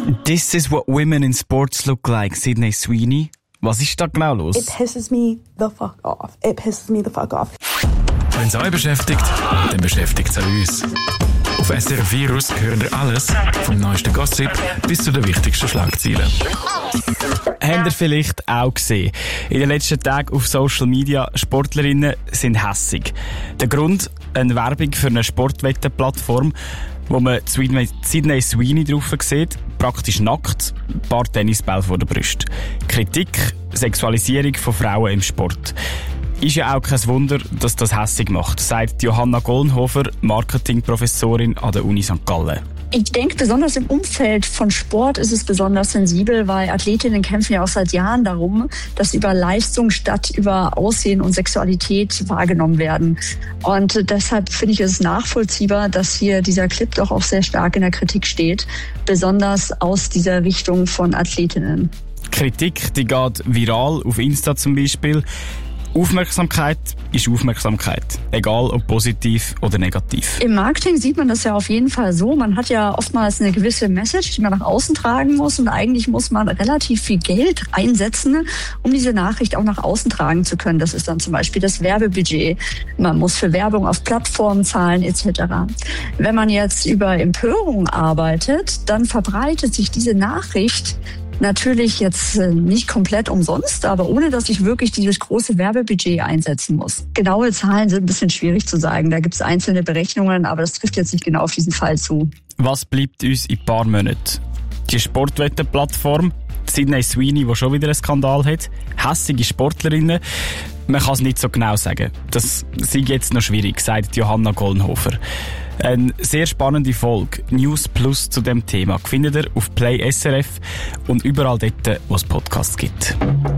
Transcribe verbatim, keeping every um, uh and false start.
This is what women in sports look like, Sydney Sweeney. Was ist da genau los? It pisses me the fuck off. It pisses me the fuck off. Wenn es euch beschäftigt, dann beschäftigt es auch uns. Auf S R F Virus hören ihr alles, vom neuesten Gossip bis zu den wichtigsten Schlagzeilen. Habt ihr vielleicht auch gesehen? In den letzten Tagen auf Social Media, Sportlerinnen sind hässig. Der Grund? Eine Werbung für eine Sportwettenplattform, wo man Sydney Sweeney drauf sieht, praktisch nackt, ein paar Tennisbälle vor der Brust. Kritik, Sexualisierung von Frauen im Sport. Ist ja auch kein Wunder, dass das hässig macht, sagt Johanna Gollenhofer, Marketingprofessorin an der Uni Sankt Gallen. Ich denke, besonders im Umfeld von Sport ist es besonders sensibel, weil Athletinnen kämpfen ja auch seit Jahren darum, dass über Leistung statt über Aussehen und Sexualität wahrgenommen werden. Und deshalb finde ich es nachvollziehbar, dass hier dieser Clip doch auch sehr stark in der Kritik steht, besonders aus dieser Richtung von Athletinnen. Kritik, die geht viral, auf Insta zum Beispiel. Aufmerksamkeit ist Aufmerksamkeit, egal ob positiv oder negativ. Im Marketing sieht man das ja auf jeden Fall so. Man hat ja oftmals eine gewisse Message, die man nach außen tragen muss, und eigentlich muss man relativ viel Geld einsetzen, um diese Nachricht auch nach außen tragen zu können. Das ist dann zum Beispiel das Werbebudget. Man muss für Werbung auf Plattformen zahlen et cetera. Wenn man jetzt über Empörung arbeitet, dann verbreitet sich diese Nachricht natürlich jetzt nicht komplett umsonst, aber ohne, dass ich wirklich dieses große Werbebudget einsetzen muss. Genaue Zahlen sind ein bisschen schwierig zu sagen. Da gibt es einzelne Berechnungen, aber das trifft jetzt nicht genau auf diesen Fall zu. Was bleibt uns in ein paar Monaten? Die Sportwettenplattform, Sydney Sweeney, die schon wieder einen Skandal hat, hässige Sportlerinnen. Man kann es nicht so genau sagen. Das ist jetzt noch schwierig, sagt Johanna Gollenhofer. Eine sehr spannende Folge, News Plus zu dem Thema, findet ihr auf Play S R F und überall dort, wo es Podcasts gibt.